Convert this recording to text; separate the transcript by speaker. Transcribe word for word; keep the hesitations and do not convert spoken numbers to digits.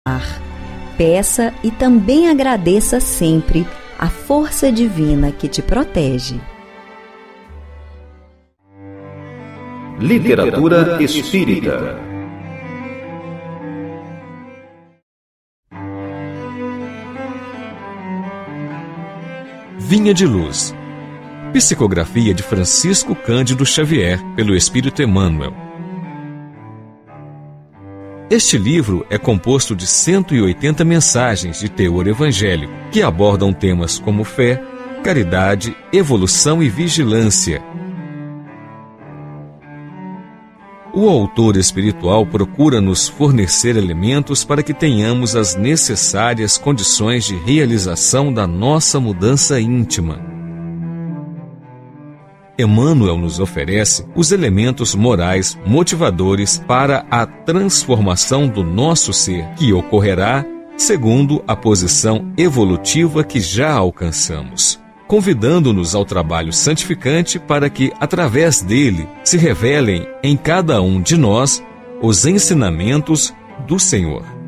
Speaker 1: Peça e também agradeça sempre a força divina que te protege.
Speaker 2: Literatura espírita.
Speaker 3: Vinha de Luz. Psicografia de Francisco Cândido Xavier, pelo Espírito Emmanuel. Este livro é composto de cento e oitenta mensagens de teor evangélico, que abordam temas como fé, caridade, evolução e vigilância. O autor espiritual procura nos fornecer elementos para que tenhamos as necessárias condições de realização da nossa mudança íntima. Emmanuel nos oferece os elementos morais motivadores para a transformação do nosso ser, que ocorrerá segundo a posição evolutiva que já alcançamos, convidando-nos ao trabalho santificante para que, através dele, se revelem em cada um de nós os ensinamentos do Senhor.